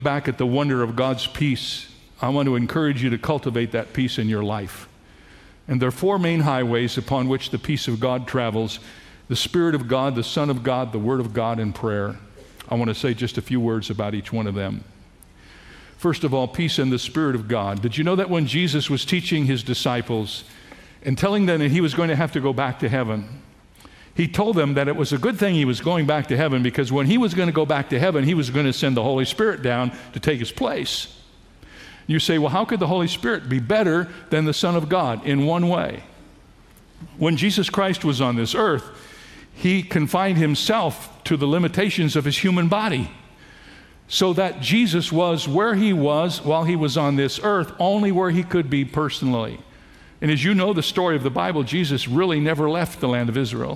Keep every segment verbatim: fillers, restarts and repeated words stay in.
back at the wonder of God's peace, I want to encourage you to cultivate that peace in your life. And there are four main highways upon which the peace of God travels: the Spirit of God, the Son of God, the Word of God, and prayer. I want to say just a few words about each one of them. First of all, peace in the Spirit of God. Did you know that when Jesus was teaching his disciples and telling them that he was going to have to go back to heaven, he told them that it was a good thing he was going back to heaven, because when he was going to go back to heaven, he was going to send the Holy Spirit down to take his place. You say, well, how could the Holy Spirit be better than the Son of God? In one way. When Jesus Christ was on this earth, he confined himself to the limitations of his human body, so that Jesus was where he was while he was on this earth, only where he could be personally. And as you know the story of the Bible, Jesus really never left the land of Israel.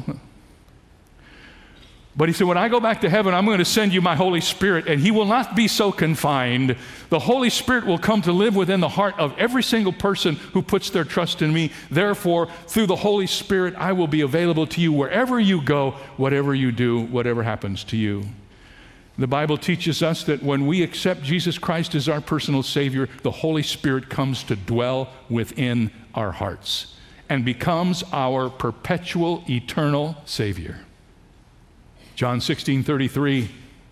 But he said, when I go back to heaven, I'm going to send you my Holy Spirit, and he will not be so confined. The Holy Spirit will come to live within the heart of every single person who puts their trust in me. Therefore, through the Holy Spirit, I will be available to you wherever you go, whatever you do, whatever happens to you. The Bible teaches us that when we accept Jesus Christ as our personal Savior, the Holy Spirit comes to dwell within our hearts and becomes our perpetual, eternal Savior. John sixteen thirty-three,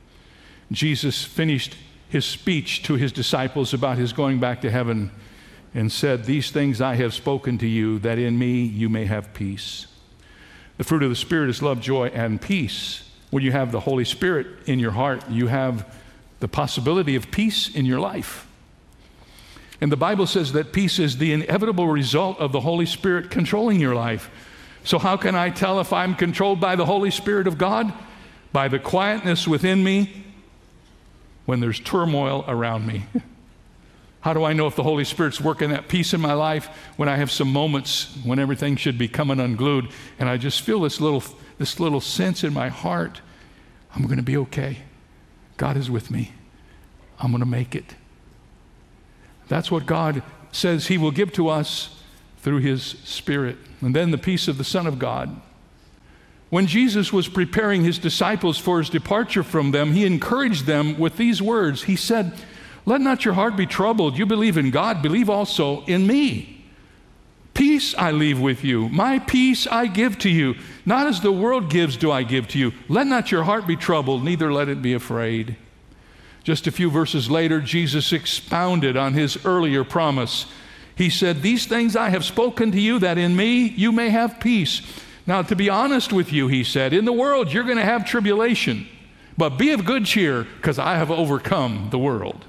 Jesus finished his speech to his disciples about his going back to heaven and said, "These things I have spoken to you, that in me you may have peace." The fruit of the Spirit is love, joy, and peace. When you have the Holy Spirit in your heart, you have the possibility of peace in your life. And the Bible says that peace is the inevitable result of the Holy Spirit controlling your life. So how can I tell if I'm controlled by the Holy Spirit of God? By the quietness within me when there's turmoil around me. How do I know if the Holy Spirit's working that peace in my life? When I have some moments when everything should be coming unglued, and I just feel this little, this little sense in my heart, I'm going to be okay. God is with me. I'm going to make it. That's what God says he will give to us through his Spirit. And then the peace of the Son of God. When Jesus was preparing his disciples for his departure from them, he encouraged them with these words. He said, "Let not your heart be troubled. You believe in God, believe also in me. Peace I leave with you. My peace I give to you. Not as the world gives do I give to you. Let not your heart be troubled, neither let it be afraid." Just a few verses later, Jesus expounded on his earlier promise. He said, "These things I have spoken to you, that in me you may have peace." Now, to be honest with you, he said, in the world you're going to have tribulation, but be of good cheer, because I have overcome the world.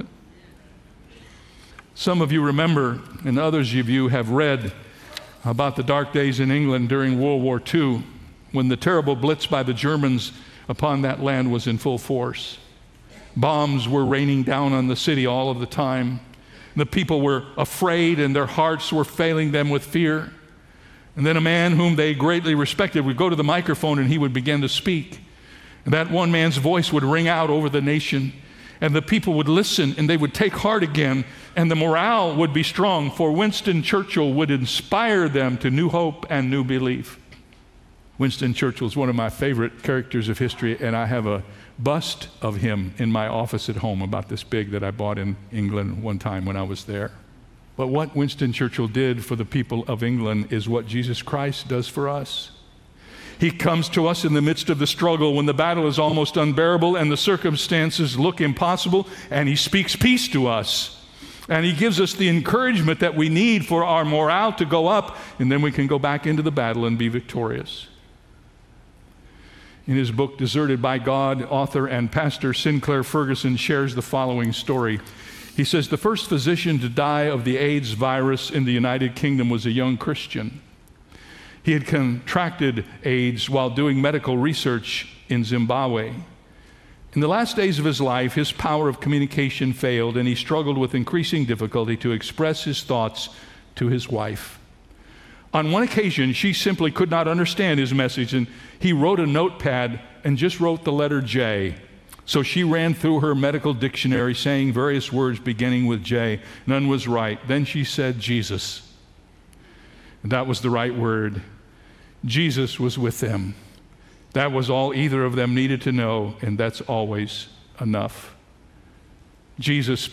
Some of you remember, and others of you have read about the dark days in England during World War Two, when the terrible blitz by the Germans upon that land was in full force. Bombs were raining down on the city all of the time. The people were afraid, and their hearts were failing them with fear. And then a man whom they greatly respected would go to the microphone, and he would begin to speak. And that one man's voice would ring out over the nation, and the people would listen, and they would take heart again, and the morale would be strong, for Winston Churchill would inspire them to new hope and new belief. Winston Churchill is one of my favorite characters of history, and I have a bust of him in my office at home, about this big, that I bought in England one time when I was there. But what Winston Churchill did for the people of England is what Jesus Christ does for us. He comes to us in the midst of the struggle, when the battle is almost unbearable and the circumstances look impossible, and he speaks peace to us. And he gives us the encouragement that we need for our morale to go up, and then we can go back into the battle and be victorious. In his book, Deserted by God, author and pastor Sinclair Ferguson shares the following story. He says, the first physician to die of the AIDS virus in the United Kingdom was a young Christian. He had contracted AIDS while doing medical research in Zimbabwe. In the last days of his life, his power of communication failed, and he struggled with increasing difficulty to express his thoughts to his wife. On one occasion, she simply could not understand his message, and he wrote a notepad and just wrote the letter J. So she ran through her medical dictionary, saying various words beginning with J. None was right. Then she said, Jesus. And that was the right word. Jesus was with them. That was all either of them needed to know, and that's always enough. Jesus